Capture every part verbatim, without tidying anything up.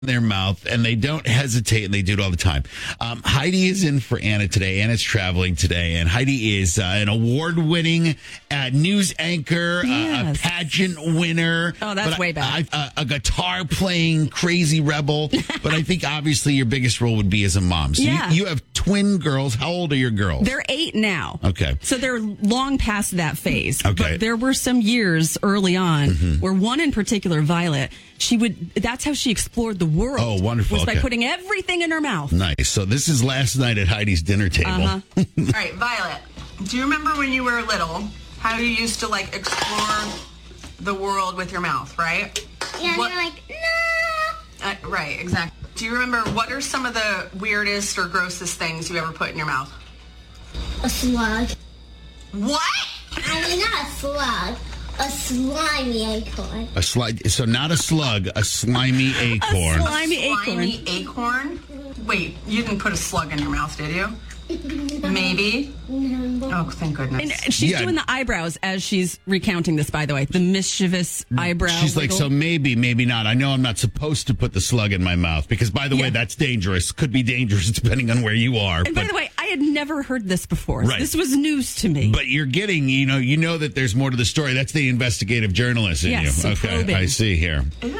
their mouth, and they don't hesitate, and they do it all the time. Um, Heidi is in for Anna today. Anna's traveling today, and Heidi is uh, an award-winning uh, news anchor, Yes. uh, a pageant winner. Oh, that's but way back. I, I, a guitar-playing crazy rebel. But I think obviously your biggest role would be as a mom. So Yeah. you, you have twin girls. How old are your girls? They're eight now. Okay. So they're long past that phase. Okay. But there were some years early on Mm-hmm. where one in particular, Violet, she would, that's how she explored the world. Oh, wonderful. Was by Okay. putting everything in her mouth. Nice. So this is last night at Heidi's dinner table. Uh-huh. All right, Violet, do you remember when you were little how you used to like explore the world with your mouth, right? Yeah, What- they're like, no. Uh, right, exactly. Do you remember what are some of the weirdest or grossest things you ever put in your mouth? A slug. What? I mean, not a slug. A slimy acorn. A slide. So not a slug, a slimy acorn. A slimy acorn. Slimy acorn? Wait, you didn't put a slug in your mouth, did you? Maybe. Oh, thank goodness. And she's Yeah. doing the eyebrows as she's recounting this, by the way. The mischievous eyebrow. She's like, wiggle. so maybe, maybe not. I know I'm not supposed to put the slug in my mouth because, by the Yeah. way, that's dangerous. Could be dangerous depending on where you are. And by the way, I had never heard this before. Right. This was news to me. But you're getting, you know, you know that there's more to the story. That's the investigative journalist in Yes, you. some Okay, probing. I see here. Ew.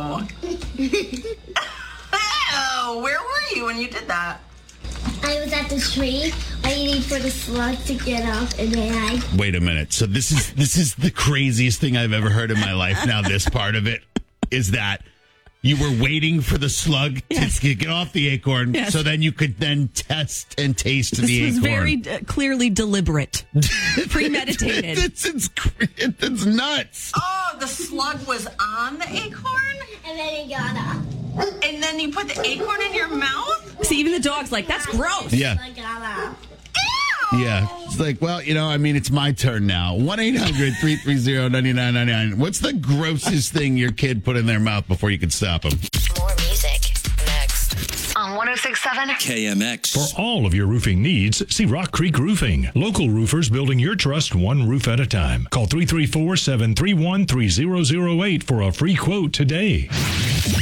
Ew, where were you when you did that? I was at the tree waiting for the slug to get off, and then I. Wait a minute. So this is this is the craziest thing I've ever heard in my life. Now this part of it is that you were waiting for the slug Yes. to get off the acorn, Yes. so then you could then test and taste this the was acorn. very uh, clearly deliberate, premeditated. it's, it's, it's nuts. Oh, the slug was on the acorn? And then it got off. And then you put the acorn in your mouth? See, even the dog's like, that's gross. Yeah. I got off. Ew! Yeah. It's like, well, you know, I mean, it's my turn now. one eight hundred three three zero nine nine nine nine. What's the grossest thing your kid put in their mouth before you could stop them? More music next. On one oh six point seven K M X. For all of your roofing needs, see Rock Creek Roofing. Local roofers building your trust one roof at a time. Call three three four, seven three one, three zero zero eight for a free quote today.